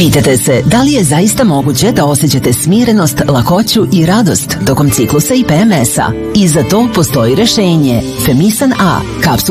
Pitate se da li je zaista moguće da osjećate smirenost, lakoću i radost tokom ciklusa i PMS-a? I za to postoji rešenje. Femisan A, kapsula